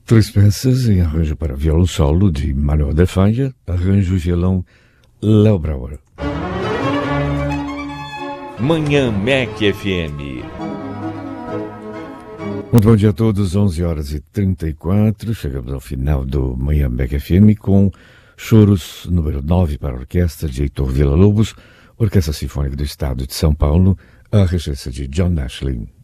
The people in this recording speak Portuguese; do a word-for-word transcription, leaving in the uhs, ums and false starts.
Três peças em arranjo para violão solo de Manuel de Falla, arranjo e violão Léo Brauer. Manhã Mac F M. Muito bom dia a todos, onze horas e trinta e quatro, chegamos ao final do Manhã Mac F M com Choros número nove para a orquestra de Heitor Villa-Lobos, Orquestra Sinfônica do Estado de São Paulo, a regência de John Ashley.